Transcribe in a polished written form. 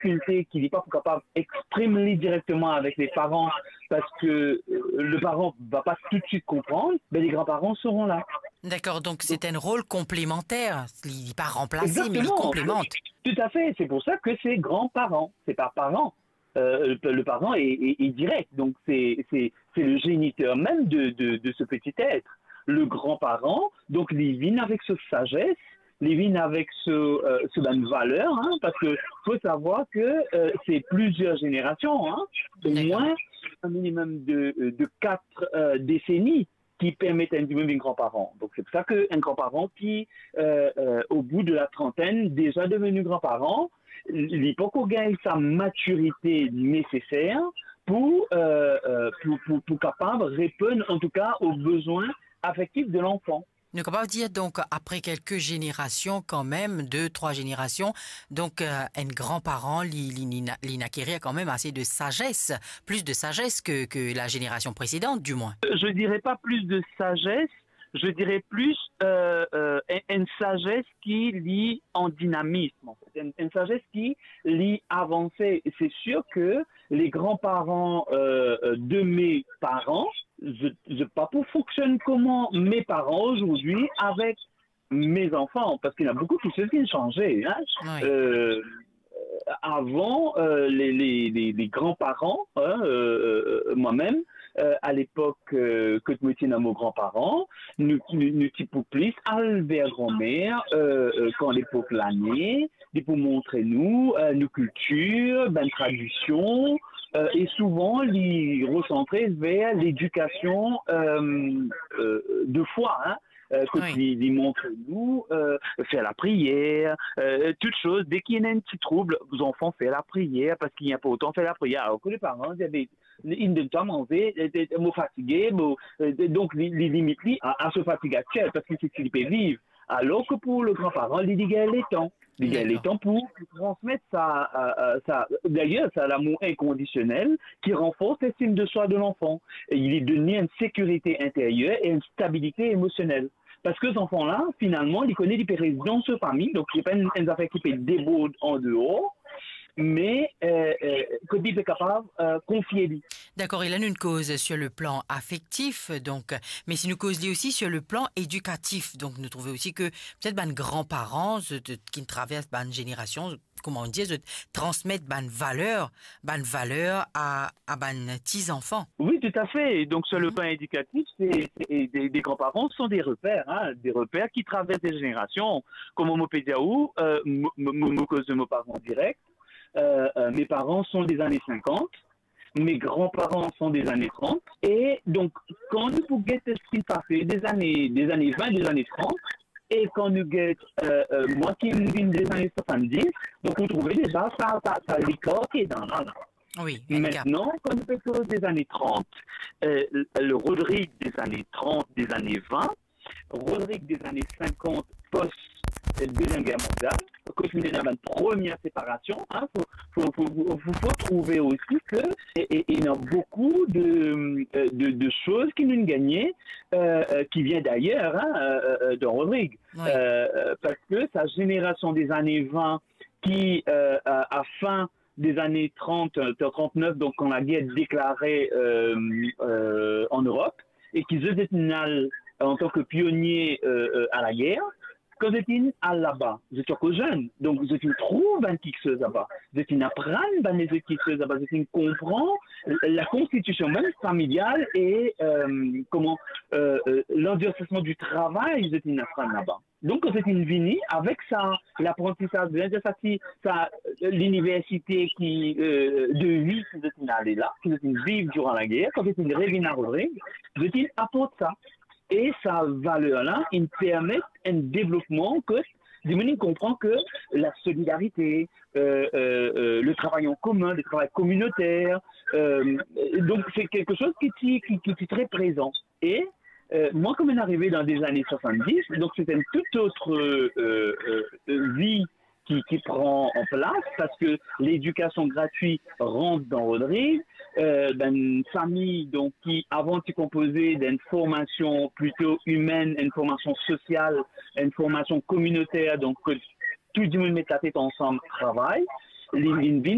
difficulté qui n'est pas capable d'exprimer directement avec les parents parce que le parent ne va pas tout de suite comprendre, ben les grands-parents seront là. D'accord, donc c'est un rôle complémentaire. Il n'est pas remplacé, mais il Exactement. complémente. Tout à fait. C'est pour ça que c'est grands-parents. C'est pas parents. Le parent est direct. Donc, c'est le géniteur même de ce petit être. Le grand-parent, donc, il vient avec ce sagesse, il vient avec ce ben, valeur, hein, parce que faut savoir que c'est plusieurs générations, hein, au D'accord. moins un minimum de 4 décennies qui permettent un minimum grand-parent. Donc c'est pour ça qu'un grand-parent qui, au bout de la trentaine, déjà devenu grand-parent, il faut qu'on gagne sa maturité nécessaire pour capable répondre en tout cas aux besoins affectifs de l'enfant. Donc on va dire donc après quelques générations quand même, 2, 3 générations, donc un grand-parent l'acquérir quand même assez de sagesse, plus de sagesse que la génération précédente du moins. Je dirais pas plus de sagesse, je dirais plus une sagesse qui lie en dynamisme, en fait. Une sagesse qui lie avancée. C'est sûr que les grands-parents de mes parents, je pas pour fonctionner comment mes parents aujourd'hui avec mes enfants, parce qu'il y a beaucoup de choses qui ont changé. Hein. Oui. Euh, Avant, les grands-parents, hein, moi-même, à l'époque que tu me tiens à nos grands-parents, nous typons plus Albert grand-mère quand l'époque l'année, pour montrer nous, nos cultures, ben traditions, et souvent les recentrer vers l'éducation de foi, hein, que Oui. tu montres nous, faire la prière, toute chose. Dès qu'il y a un petit trouble, vos enfants font la prière parce qu'il n'y a pas autant fait la prière. Alors que les parents, ils ne doivent manger, me fatiguer, donc les limites à se fatiguer actuel parce que c'est qu'il peut vivre. Alors que pour le grand-parent, il dit les temps. Il y a les D'accord. temps pour transmettre d'ailleurs, ça l'amour inconditionnel qui renforce l'estime de soi de l'enfant. Et il est donné une sécurité intérieure et une stabilité émotionnelle. Parce que cet enfant-là, finalement, il connaît des périodes dans sa famille, donc il n'y a pas une affaire qui peut déborder en dehors, mais que il est capable de confier lui. D'accord, il a une cause sur le plan affectif, donc, mais c'est une cause liée aussi sur le plan éducatif. Donc, nous trouvons aussi que peut-être ben grands-parents qui traversent une génération, comment on dit, transmettent valeur à petits-enfants. Oui, tout à fait. Donc, sur le plan éducatif, des grands-parents sont des repères, hein, des repères qui traversent des générations. Comme au Mopédiaou, cause de mes parents directs, mes parents sont des années 50. Mes grands-parents sont des années 30. Et donc, quand nous pouvons ce qui passé des années 20, des années 30, et quand nous guettons, moi qui viens des années 70, donc vous trouvez déjà ça l'écart qui est dans là. Oui, un gap. Maintenant, quand nous faisons des années 30, le Rodrigue des années 30, des années 20, Rodrigue des années 50, post-Deuxième Guerre mondiale, que je venais dans ma première séparation, hein, faut trouver aussi que il y a beaucoup de choses qui nous gagnaient, qui vient d'ailleurs, hein, de Rodrigue. Oui. Parce que sa génération des années 20, qui, à fin des années 30, 39, donc quand la guerre est déclarée en Europe, et qui se détenait en tant que pionnier à la guerre, quand vous êtes là-bas, vous êtes encore jeune, donc vous êtes trouve un quelque chose là-bas, vous êtes apprendre les quelque chose là-bas, vous êtes comprendre la constitution même familiale et l'endurcissement du travail, vous êtes apprendre là-bas. Donc, vous êtes venu avec ça, l'apprentissage l'université de vie que vous êtes allé là, que vous êtes vivre durant la guerre, quand vous êtes revenu à Rodrigue, vous êtes apporte ça. Et sa valeur-là, il permet un développement que Dimoni comprend que la solidarité, le travail en commun, le travail communautaire, donc c'est quelque chose qui est très présent. Et moi, comme on est arrivé dans des années 70, donc c'est une toute autre vie qui prend en place parce que l'éducation gratuite rentre dans Rodrigue, d'une famille donc qui avant de composer d'une formation plutôt humaine, une formation sociale, une formation communautaire, donc que tout le monde met la tête ensemble, travaille, une vie